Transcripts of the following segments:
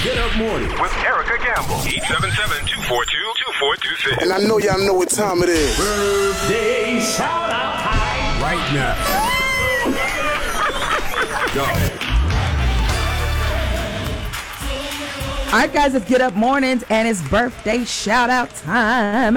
Get Up Morning with Erica Gamble. 877-242-2426. And I know y'all know what time it is. Birthday shout out time right now. Go. All right, guys, it's Get Up Mornings, and it's birthday shout-out time.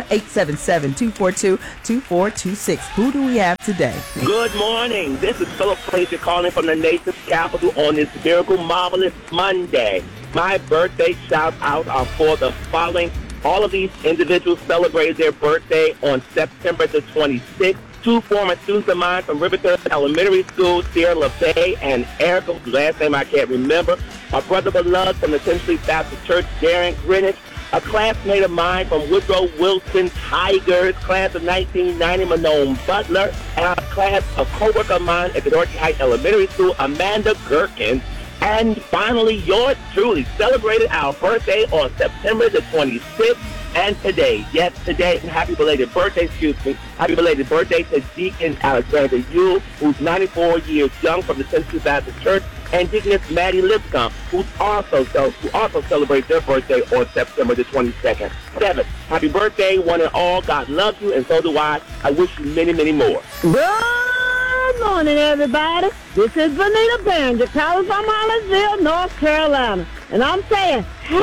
877-242-2426. Who do we have today? Good morning. This is Philip Frazier calling from the nation's capital on this miracle, marvelous Monday. My birthday shout-out are for the following. All of these individuals celebrated their birthday on September the 26th. Two former students of mine from Riverton Elementary School, Sierra LaFay and Erica, whose last name I can't remember. My brother beloved from the Tennessee Baptist Church, Darren Greenwich. A classmate of mine from Woodrow Wilson Tigers, class of 1990, Manon Butler. And a co-worker of mine at the Dorothy Heights Elementary School, Amanda Gherkin. And finally, yours truly celebrated our birthday on September the 26th. And today, yes, today, happy belated birthday, happy belated birthday to Deacon Alexander Yule, who's 94 years young from the Tennessee Baptist Church, and Deaconess Maddie Lipscomb, who also celebrates their birthday on September the 22nd. 7th, happy birthday, one and all. God loves you, and so do I. I wish you many, many more. Good morning, everybody. This is Vanita Behringer, calling from Hollinsville, North Carolina. And I'm saying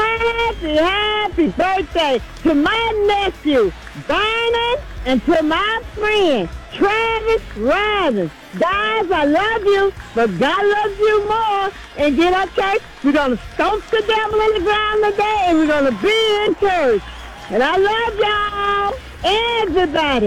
happy birthday to my nephew, Vernon, and to my friend, Travis Rising. Guys, I love you, but God loves you more. And Get Up Church, we're going to stomp the devil in the ground today, and we're going to be in church. And I love y'all. Everybody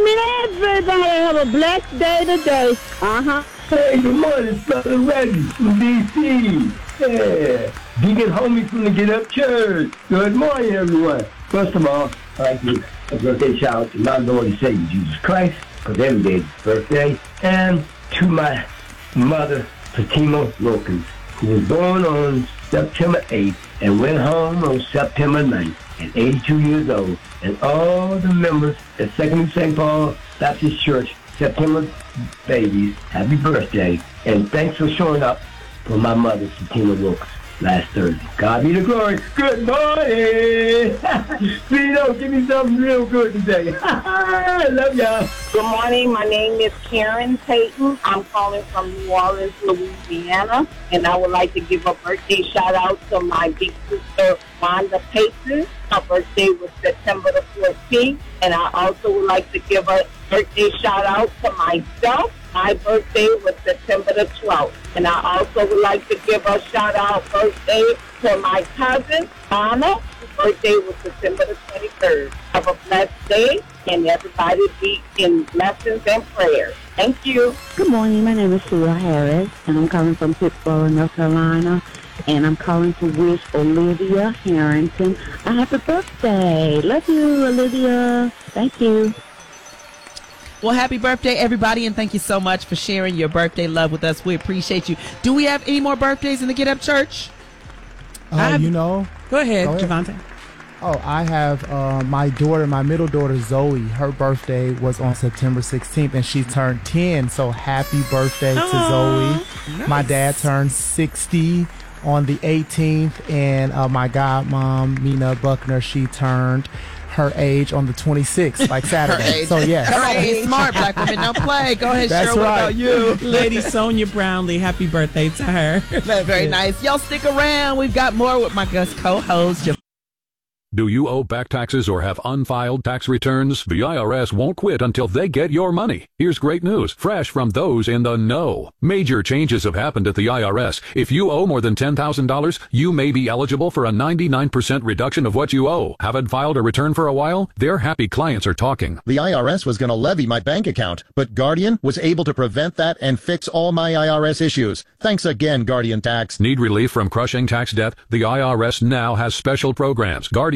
have a blessed day today. Hey, good morning, Brother Reggie from D.C. Yeah, Deacon Homie from the Get Up Church. Good morning, everyone. First of all, I'd like to give a birthday shout out to my Lord and Savior, Jesus Christ, because every day is his birthday, and to my mother, Fatima Wilkins, who was born on September 8th and went home on September 9th. And 82 years old, and all the members at Second St. Paul Baptist Church, September babies, happy birthday, and thanks for showing up for my mother, Fatima Wilkes, last Thursday. God be the glory. Good morning. Vito, give me something real good today. I love y'all. Good morning. My name is Karen Payton. I'm calling from New Orleans, Louisiana, and I would like to give a birthday shout out to my big sister, Wanda Payton. Her birthday was September the 14th, and I also would like to give a birthday shout out to myself. My birthday was September the 12th, and I also would like to give a shout out birthday to my cousin, Anna. Her birthday was September the 23rd. Have a blessed day, and everybody be in blessings and prayers. Thank you. Good morning. My name is Sheila Harris, and I'm calling from Pittsburgh, North Carolina. And I'm calling to wish Olivia Harrington a happy birthday. Love you, Olivia. Thank you. Well, happy birthday, everybody, and thank you so much for sharing your birthday love with us. We appreciate you. Do we have any more birthdays in the Get Up Church? Go ahead, Javante. Oh, I have my middle daughter, Zoe. Her birthday was on September 16th, and she turned 10, so happy birthday to Zoe. Nice. My dad turned 60 on the 18th, and my godmom, Mina Buckner, she turned her age on the 26th, like Saturday. So, yes. Come on, be smart. Black women don't play. Go ahead, That's Cheryl. What right. about you? Lady Sonia Brownlee, happy birthday to her. Very nice. Y'all stick around. We've got more with my guest co-host, Do you owe back taxes or have unfiled tax returns? The IRS won't quit until they get your money. Here's great news, fresh from those in the know. Major changes have happened at the IRS. If you owe more than $10,000, you may be eligible for a 99% reduction of what you owe. Haven't filed a return for a while? Their happy clients are talking. The IRS was going to levy my bank account, but Guardian was able to prevent that and fix all my IRS issues. Thanks again, Guardian Tax. Need relief from crushing tax debt? The IRS now has special programs. Guardian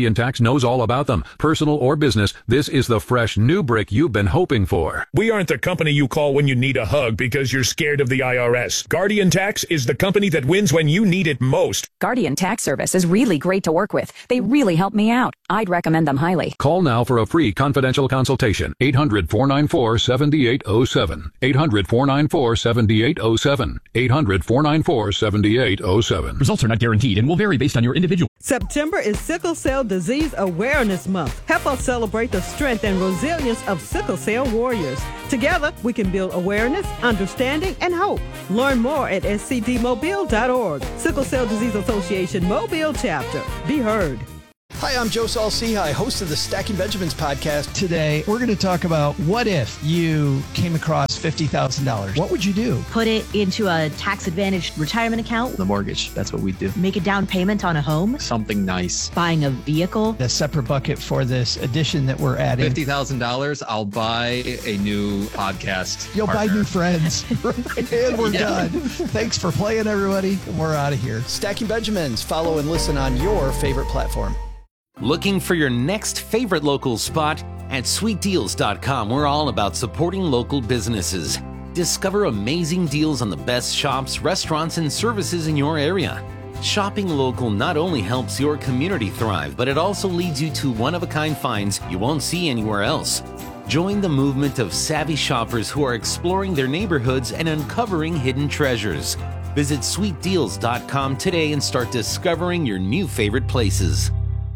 Guardian Tax knows all about them. Personal or business, this is the fresh new brick you've been hoping for. We aren't the company you call when you need a hug because you're scared of the IRS. Guardian Tax is the company that wins when you need it most. Guardian Tax Service is really great to work with. They really help me out. I'd recommend them highly. Call now for a free confidential consultation. 800-494-7807. 800-494-7807. 800-494-7807. Results are not guaranteed and will vary based on your individual. September is Sickle Cell Disease Awareness Month. Help us celebrate the strength and resilience of sickle cell warriors. Together, we can build awareness, understanding, and hope. Learn more at scdmobile.org. Sickle Cell Disease Association Mobile Chapter. Be heard. Hi, I'm Joe Saul-Sehy, host of the Stacking Benjamins podcast. Today, we're going to talk about what if you came across $50,000. What would you do? Put it into a tax-advantaged retirement account. The mortgage. That's what we'd do. Make a down payment on a home. Something nice. Buying a vehicle. A separate bucket for this addition that we're adding. $50,000, I'll buy a new podcast. You'll partner. buy new friends. And we're done. Thanks for playing, everybody. We're out of here. Stacking Benjamins. Follow and listen on your favorite platform. Looking for your next favorite local spot? At sweetdeals.com, we're all about supporting local businesses. Discover amazing deals on the best shops, restaurants, and services in your area. Shopping local not only helps your community thrive, but it also leads you to one-of-a-kind finds you won't see anywhere else. Join the movement of savvy shoppers who are exploring their neighborhoods and uncovering hidden treasures. Visit sweetdeals.com today and start discovering your new favorite places.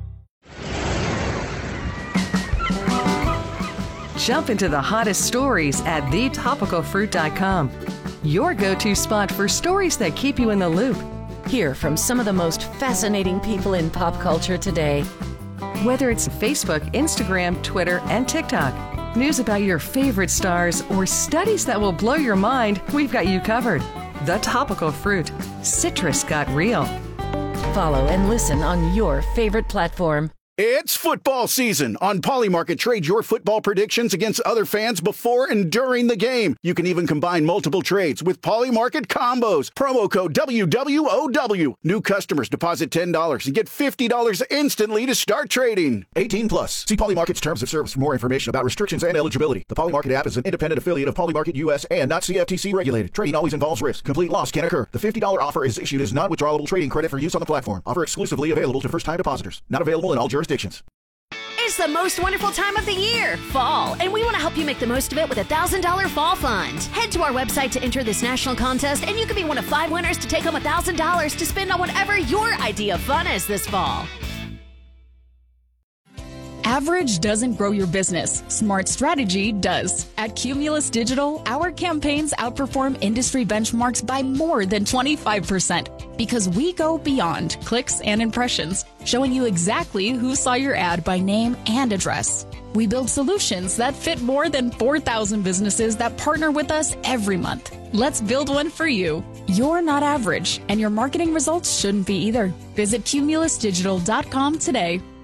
Jump into the hottest stories at thetopicalfruit.com. Your go-to spot for stories that keep you in the loop. Hear from some of the most fascinating people in pop culture today. Whether it's Facebook, Instagram, Twitter, and TikTok, news about your favorite stars, or studies that will blow your mind, we've got you covered. The Topical Fruit. Citrus got real. Follow and listen on your favorite platform. It's football season. On Polymarket, trade your football predictions against other fans before and during the game. You can even combine multiple trades with Polymarket combos. Promo code WWOW. New customers deposit $10 and get $50 instantly to start trading. 18 plus. See Polymarket's terms of service for more information about restrictions and eligibility. The Polymarket app is an independent affiliate of Polymarket US and not CFTC regulated. Trading always involves risk. Complete loss can occur. The $50 offer is issued as non-withdrawable trading credit for use on the platform. Offer exclusively available to first-time depositors. Not available in all jurisdictions. It's the most wonderful time of the year, fall, and we want to help you make the most of it with a $1,000 fall fund. Head to our website to enter this national contest, and you could be one of 5 winners to take home $1,000 to spend on whatever your idea of fun is this fall. Average doesn't grow your business. Smart strategy does. At Cumulus Digital, our campaigns outperform industry benchmarks by more than 25% because we go beyond clicks and impressions, showing you exactly who saw your ad by name and address. We build solutions that fit more than 4,000 businesses that partner with us every month. Let's build one for you. You're not average, and your marketing results shouldn't be either. Visit cumulusdigital.com today.